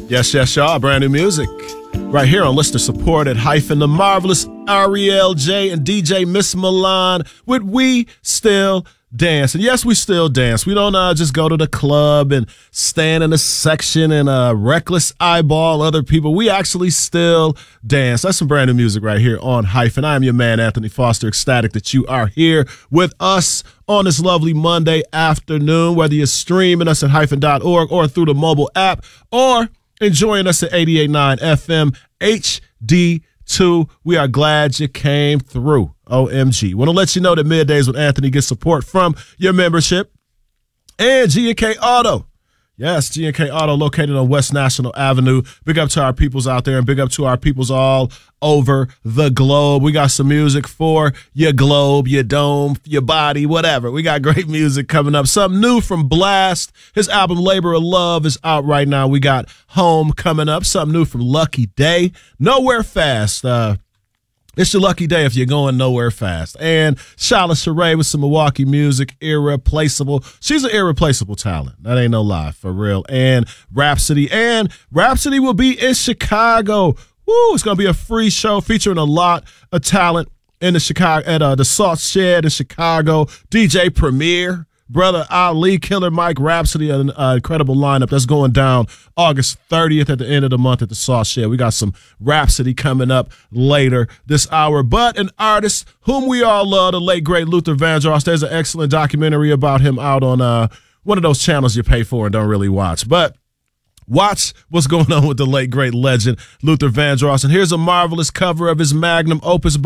Yes, yes, y'all. Brand new music right here on listener supported hyphen the marvelous Ariel J and DJ Miss Milan with We Still Dance. And yes, we still dance. We don't just go to the club and stand in a section and reckless eyeball other people. We actually still dance. That's some brand new music right here on Hyphen. I am your man, Anthony Foster, ecstatic that you are here with us on this lovely Monday afternoon, whether you're streaming us at hyphen.org or through the mobile app or enjoying us at 88.9 FM HD2. We are glad you came through. OMG. Want to let you know that Middays with Anthony gets support from your membership and G&K Auto. Yes, G&K Auto located on West National Avenue. Big up to our peoples out there and big up to our peoples all over the globe. We got some music for your globe, your dome, your body, whatever. We got great music coming up. Something new from Blast. His album Labor of Love is out right now. We got Home coming up. Something new from Lucky Day. Nowhere Fast. It's your lucky day if you're going nowhere fast. And Shala Sheree with some Milwaukee music, irreplaceable. She's an irreplaceable talent. That ain't no lie, for real. And Rhapsody. And Rhapsody will be in Chicago. Woo! It's going to be a free show featuring a lot of talent in the Chicago at the Salt Shed in Chicago. DJ Premier, Brother Ali, Killer Mike, Rhapsody, an incredible lineup that's going down August 30th at the end of the month at the Salt Shed. We got some Rhapsody coming up later this hour. But an artist whom we all love, the late, great Luther Vandross. There's an excellent documentary about him out on one of those channels you pay for and don't really watch. But watch what's going on with the late, great legend, Luther Vandross. And here's a marvelous cover of his magnum opus